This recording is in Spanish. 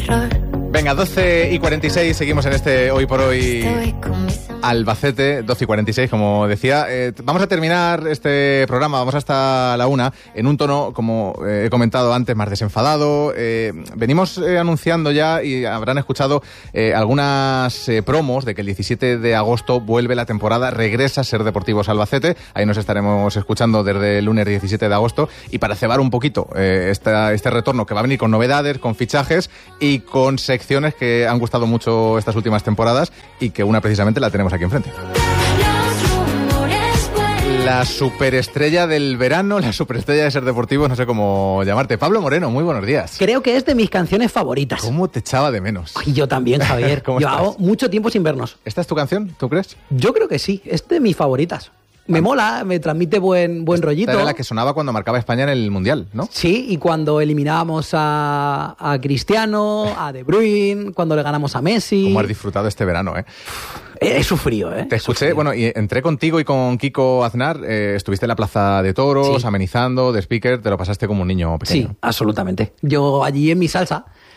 Venga, 12:46, seguimos en este Hoy por Hoy Albacete, 12:46, como decía. Vamos a terminar este programa, vamos hasta la 1, en un tono, como he comentado antes, más desenfadado. Venimos anunciando ya, y habrán escuchado algunas promos de que el 17 de agosto vuelve la temporada, regresa Ser Deportivos Albacete. Ahí nos estaremos escuchando desde el lunes 17 de agosto. Y para cebar un poquito este retorno, que va a venir con novedades, con fichajes y con secciones que han gustado mucho estas últimas temporadas, y que una precisamente la tenemos aquí enfrente. La superestrella del verano, la superestrella de Ser Deportivos, no sé cómo llamarte. Pablo Moreno, muy buenos días. Creo que es de mis canciones favoritas. ¿Cómo te echaba de menos? Y yo también, Javier. Llevo mucho tiempo sin vernos. ¿Esta es tu canción, tú crees? Yo creo que sí, es de mis favoritas. Me mola, me transmite buen rollito. Esta era la que sonaba cuando marcaba España en el Mundial, ¿no? Sí, y cuando eliminábamos a Cristiano, a De Bruyne, cuando le ganamos a Messi. ¿Cómo has disfrutado este verano, eh? He sufrido, ¿eh? Te escuché, bueno, y entré contigo y con Kiko Aznar, estuviste en la Plaza de Toros, sí, amenizando, de speaker, te lo pasaste como un niño pequeño. Sí, absolutamente. Yo allí en mi salsa,